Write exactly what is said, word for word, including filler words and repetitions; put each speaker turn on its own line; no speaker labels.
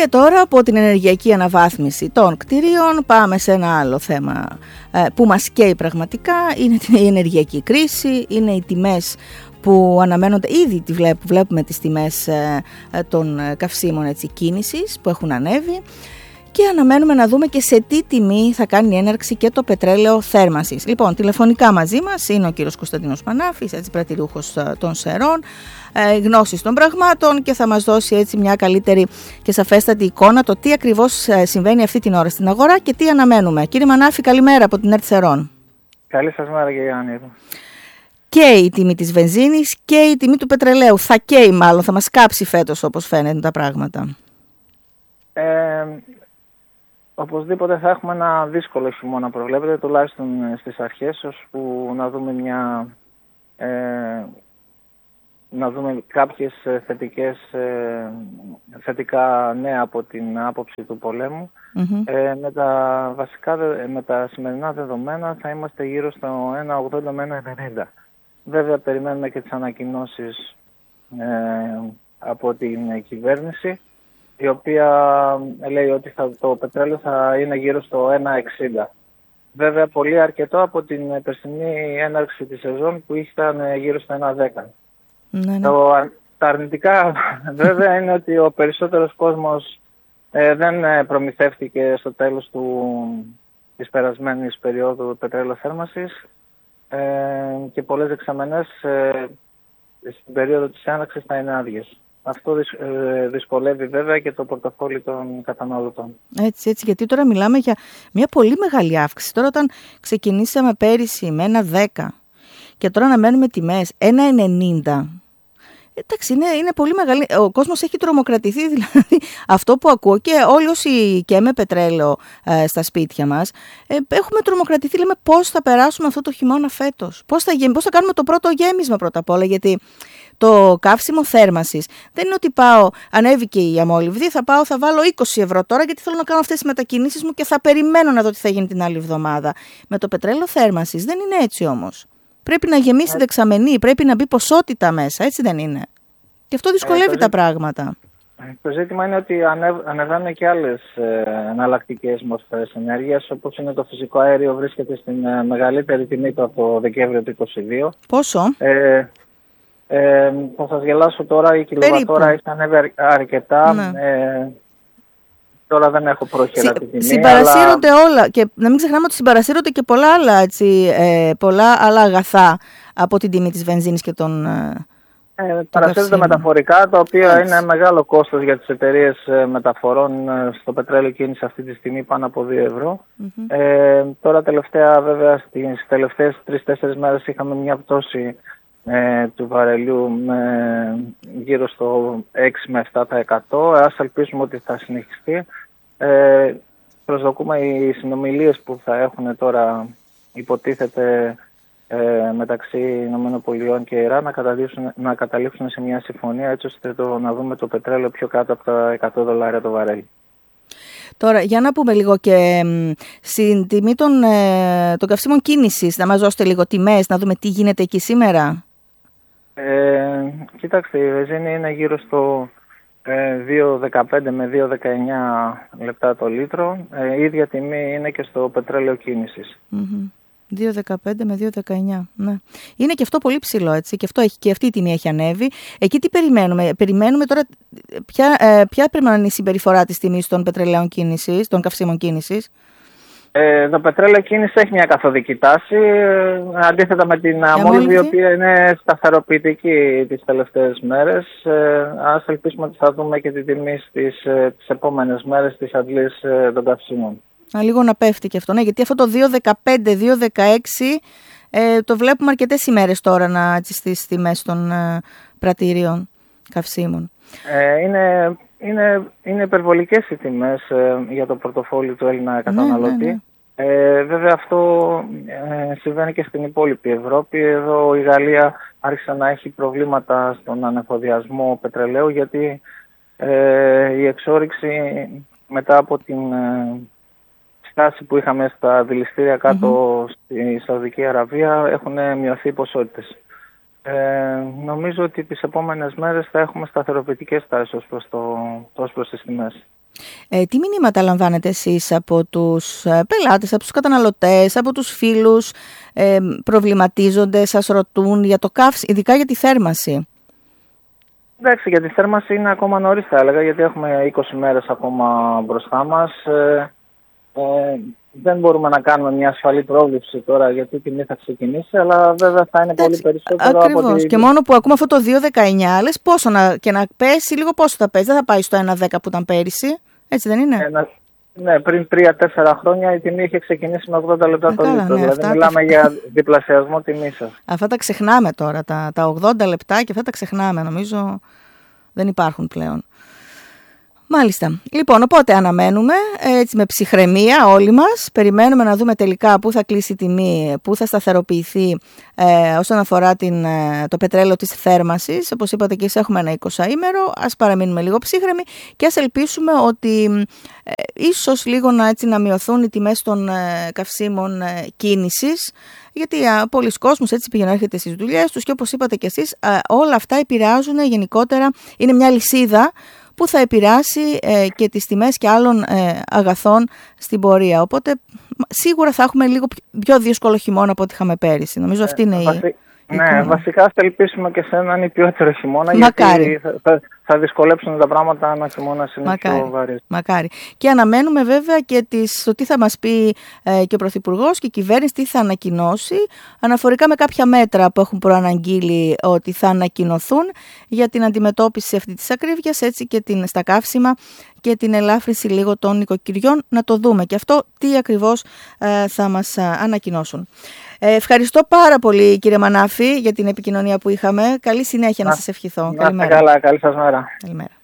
Και τώρα από την ενεργειακή αναβάθμιση των κτηρίων πάμε σε ένα άλλο θέμα που μας καίει πραγματικά. Είναι η ενεργειακή κρίση, είναι οι τιμές που αναμένονται, ήδη τη βλέπουμε, βλέπουμε τις τιμές των καυσίμων έτσι, κίνησης που έχουν ανέβει. Και αναμένουμε να δούμε και σε τι τιμή θα κάνει έναρξη και το πετρέλαιο θέρμανσης. Λοιπόν, τηλεφωνικά μαζί μας είναι ο κύριος Κωνσταντίνος Πανάφης, έτσι πρατηρούχος των Σερών, ε, γνώσης των πραγμάτων, και θα μας δώσει έτσι μια καλύτερη και σαφέστατη εικόνα το τι ακριβώς συμβαίνει αυτή την ώρα στην αγορά και τι αναμένουμε. Κύριε Μανάφη, καλημέρα από την ΕΡΤ Σερών.
Καλή σας μέρα, κύριε Ανίδου.
Και η τιμή της βενζίνης και η τιμή του πετρελαίου θα καίει, μάλλον θα μας κάψει φέτος όπως φαίνεται τα πράγματα.
Ε, Οπωσδήποτε θα έχουμε ένα δύσκολο χειμώνα, προβλέπετε, τουλάχιστον στις αρχές, ώσπου να δούμε μια, ε, να δούμε κάποιες θετικές, ε, θετικά νέα από την άποψη του πολέμου. Mm-hmm. Ε, με, τα βασικά, με τα σημερινά δεδομένα θα είμαστε γύρω στο ένα ογδόντα με ένα ενενήντα. Βέβαια περιμένουμε και τις ανακοινώσεις ε, από την κυβέρνηση, η οποία λέει ότι θα, το πετρέλαιο θα είναι γύρω στο ένα εξήντα. Βέβαια πολύ αρκετό από την περσινή έναρξη της σεζόν που ήταν γύρω στο ένα δέκα. Ναι, ναι. Το, τα αρνητικά βέβαια είναι ότι ο περισσότερος κόσμος ε, δεν προμηθεύτηκε στο τέλος του, της περασμένης περίοδου πετρέλαιο θέρμανσης ε, και πολλές δεξαμενές ε, στην περίοδο της έναρξης θα είναι άδειες. Αυτό δυσκολεύει βέβαια και το πορτοφόλι των καταναλωτών. Έτσι,
έτσι, γιατί τώρα μιλάμε για μια πολύ μεγάλη αύξηση. Τώρα όταν ξεκινήσαμε πέρυσι με ένα δέκα και τώρα αναμένουμε τιμές ένα ενενήντα. Εντάξει, είναι, είναι πολύ μεγάλη. Ο κόσμος έχει τρομοκρατηθεί, δηλαδή αυτό που ακούω, και όλοι όσοι καίμε πετρέλαιο ε, στα σπίτια μας, ε, έχουμε τρομοκρατηθεί. Λέμε πώς θα περάσουμε αυτό το χειμώνα φέτος, πώς θα, πώς θα κάνουμε το πρώτο γέμισμα πρώτα απ' όλα, γιατί το καύσιμο θέρμανσης δεν είναι ότι πάω, ανέβηκε η αμόλυβδη, θα πάω, θα βάλω είκοσι ευρώ τώρα γιατί θέλω να κάνω αυτές τις μετακινήσεις μου και θα περιμένω να δω τι θα γίνει την άλλη εβδομάδα. Με το πετρέλαιο θέρμανσης δεν είναι έτσι όμως. Πρέπει να γεμίσει δεξαμενή, πρέπει να μπει ποσότητα μέσα, έτσι δεν είναι? Και αυτό δυσκολεύει ε, τα πράγματα.
Το ζήτημα είναι ότι ανεβαίνουν και άλλες ε, εναλλακτικές μορφές ενέργειας, όπως είναι το φυσικό αέριο, βρίσκεται στην ε, μεγαλύτερη τιμή του από Δεκέμβριο του είκοσι δύο.
Πόσο?
Ε, ε, θα σας γελάσω τώρα, η κιλοβατόρα έχει ανέβει αρκετά. Ναι. Ε, Τώρα δεν έχω πρόχειρα την τιμή.
Συμπαρασύρονται
αλλά...
όλα, και να μην ξεχνάμε ότι συμπαρασύρονται και πολλά άλλα, έτσι, ε, πολλά άλλα αγαθά από την τιμή της βενζίνης και των
ε, παρασύρονται μεταφορικά, τα οποία έτσι είναι μεγάλο κόστος για τις εταιρείες μεταφορών στο πετρέλαιο κίνηση αυτή τη στιγμή, πάνω από δύο ευρώ. Mm-hmm. Ε, τώρα τελευταία, βέβαια, στις τελευταίες τρεις τέσσερις μέρες είχαμε μια πτώση ε, του βαρελιού με γύρω στο έξι με επτά τοις εκατό. Ας ελπίσουμε ότι θα συνεχιστεί. Ε, προσδοκούμε οι συνομιλίες που θα έχουν τώρα, υποτίθεται, ε, μεταξύ ΗΠΑ και Ιράν να, να καταλήξουν σε μια συμφωνία, έτσι ώστε το, να δούμε το πετρέλαιο πιο κάτω από τα εκατό δολάρια το βαρέλι.
Τώρα, για να πούμε λίγο και στην τιμή των, ε, των καυσίμων κίνησης, να μας δώσετε λίγο τιμές, να δούμε τι γίνεται εκεί σήμερα.
Ε, κοιτάξτε, η βενζίνη είναι γύρω στο ε, δύο δεκαπέντε με δύο δεκαεννιά λεπτά το λίτρο. Ε, η ίδια τιμή είναι και στο πετρέλαιο κίνησης.
Mm-hmm. δύο δεκαπέντε με δύο δεκαεννιά. Ναι. Είναι και αυτό πολύ ψηλό, έτσι. Και, αυτό έχει, και αυτή η τιμή έχει ανέβει. Εκεί τι περιμένουμε? Περιμένουμε τώρα ποια, ε, ποια πρέπει να είναι η συμπεριφορά της τιμής των πετρελαίων κίνησης, των καυσίμων κίνησης.
Ε, το πετρέλαιο κίνηση έχει μια καθοδική τάση, ε, αντίθετα με την αμόλυβδη, η οποία είναι σταθεροποιητική τις τελευταίες μέρες. Ε, ας ελπίσουμε ότι θα δούμε και τη τιμή στις, ε, τις επόμενες μέρες της αντλής ε, των καυσίμων.
Α, λίγο να πέφτει και αυτό, ναι, γιατί αυτό το δύο δεκαπέντε δύο δεκαέξι ε, το βλέπουμε αρκετές ημέρες τώρα να, έτσι, στις τιμές των ε, πρατήριων καυσίμων.
Ε, είναι... Είναι, είναι υπερβολικές οι τιμές ε, για το πορτοφόλι του Έλληνα καταναλωτή. Ναι, ναι, ναι. Ε, βέβαια αυτό ε, συμβαίνει και στην υπόλοιπη Ευρώπη. Εδώ η Γαλλία άρχισε να έχει προβλήματα στον ανεφοδιασμό πετρελαίου, γιατί ε, η εξόρυξη μετά από την ε, στάση που είχαμε στα δηληστήρια κάτω mm-hmm. στη Σαουδική Αραβία έχουν μειωθεί οι ποσότητες. Ε, νομίζω ότι τις επόμενες μέρες θα έχουμε σταθεροποιητικές τάσεις ως προς, το, ως προς τις τιμές.
Ε, τι μηνύματα λαμβάνετε εσείς από τους ε, πελάτες, από τους καταναλωτές, από τους φίλους, ε, προβληματίζονται, σας ρωτούν για το καύσι, ειδικά για τη θέρμανση?
Εντάξει, για τη θέρμανση είναι ακόμα νωρίς, θα έλεγα, γιατί έχουμε είκοσι μέρες ακόμα μπροστά μας. Ε, ε, δεν μπορούμε να κάνουμε μια ασφαλή πρόβλεψη τώρα γιατί η τιμή θα ξεκινήσει, αλλά βέβαια θα είναι πολύ περισσότερο.
Ακριβώς.
Από τη...
Και μόνο που ακούμε αυτό το δύο δεκαεννιά, λες πόσο να, και να πέσει, λίγο πόσο θα πέσει. Δεν θα πάει στο ένα δέκα που ήταν πέρυσι. Έτσι δεν είναι?
Ένα, ναι, πριν τρία τέσσερα χρόνια η τιμή είχε ξεκινήσει με ογδόντα λεπτά το λίτρο.
Ναι,
δηλαδή μιλάμε τα... για διπλασιασμό τιμής σας.
Αυτά τα ξεχνάμε τώρα. Τα, τα ογδόντα λεπτά και αυτά τα ξεχνάμε. Νομίζω δεν υπάρχουν πλέον. Μάλιστα. Λοιπόν, οπότε αναμένουμε έτσι με ψυχραιμία όλοι μας. Περιμένουμε να δούμε τελικά πού θα κλείσει η τιμή, πού θα σταθεροποιηθεί ε, όσον αφορά την, ε, το πετρέλαιο της θέρμανσης. Όπως είπατε και εσείς, έχουμε ένα εικοσαήμερο. Ας παραμείνουμε λίγο ψύχρεμοι και ας ελπίσουμε ότι ε, ίσως λίγο να, έτσι, να μειωθούν οι τιμές των ε, καυσίμων ε, κίνησης. Γιατί α, πολλοί κόσμος έτσι πηγαίνουν, έρχεται στις δουλειές τους και όπως είπατε και εσείς, α, όλα αυτά επηρεάζουν γενικότερα. Είναι μια λυσίδα που θα επηρεάσει ε, και τις τιμές και άλλων ε, αγαθών στην πορεία. Οπότε σίγουρα θα έχουμε λίγο πιο δύσκολο χειμώνα από ό,τι είχαμε πέρυσι. Νομίζω αυτή είναι ε, η...
Βασι... Ναι, βασικά θα ελπίσουμε και σε έναν υπιότερο χειμώνα.
Μακάρι.
Γιατί θα, θα, θα δυσκολέψουν τα πράγματα αν ο χειμώνας είναι πιο βαρύς.
Μακάρι. Και αναμένουμε βέβαια και τις, το τι θα μας πει ε, και ο Πρωθυπουργός και η κυβέρνηση, τι θα ανακοινώσει αναφορικά με κάποια μέτρα που έχουν προαναγγείλει ότι θα ανακοινωθούν για την αντιμετώπιση αυτή της ακρίβειας, έτσι και την, στα καύσιμα και την ελάφρυνση λίγο των νοικοκυριών. Να το δούμε και αυτό τι ακριβώς ε, θα μας ε, ανακοινώσουν. Ε, ευχαριστώ πάρα πολύ κύριε Μανάφη για την επικοινωνία που είχαμε. Καλή συνέχεια να, να σας ευχηθώ.
Να είστε καλά, καλή σας μέρα.
Καλημέρα.